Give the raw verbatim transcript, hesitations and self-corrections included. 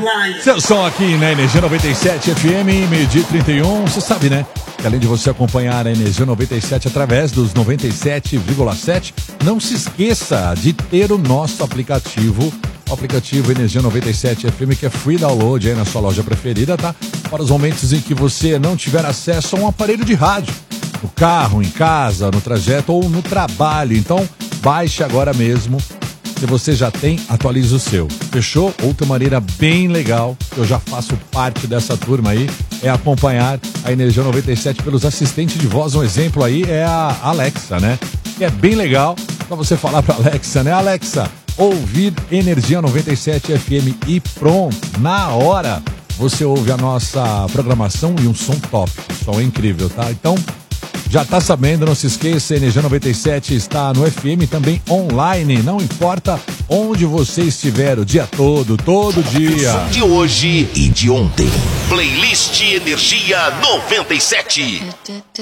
Seu som aqui na Energia noventa e sete F M, meio-dia e trinta e um. Você sabe, né? Que além de você acompanhar a Energia noventa e sete através dos noventa e sete vírgula sete, não se esqueça de ter o nosso aplicativo. O aplicativo Energia noventa e sete F M, que é free download aí na sua loja preferida, tá? Para os momentos em que você não tiver acesso a um aparelho de rádio. No carro, em casa, no trajeto ou no trabalho. Então, baixe agora mesmo. Se você já tem, atualize o seu. Fechou? Outra maneira bem legal, eu já faço parte dessa turma aí, é acompanhar a Energia noventa e sete pelos assistentes de voz. Um exemplo aí é a Alexa, né? Que é bem legal pra você falar pra Alexa, né? Alexa, ouvir Energia noventa e sete F M e pronto, na hora você ouve a nossa programação e um som top. O som é incrível, tá? Então, já tá sabendo, não se esqueça, Energia noventa e sete está no F M, também online, não importa onde você estiver, o dia todo, todo dia. De hoje e de ontem. Playlist Energia noventa e sete.